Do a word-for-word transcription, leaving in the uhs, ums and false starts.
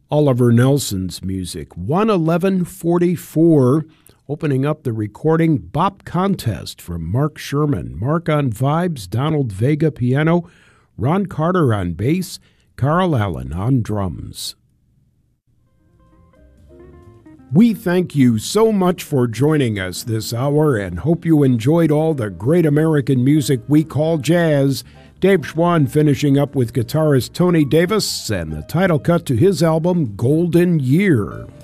Oliver Nelson's music, one eleven forty-four, opening up the recording Bop Contest from Mark Sherman. Mark on vibes, Donald Vega piano, Ron Carter on bass, Carl Allen on drums. We thank you so much for joining us this hour and hope you enjoyed all the great American music we call jazz. Dave Schwann finishing up with guitarist Tony Davis and the title cut to his album, Golden Year.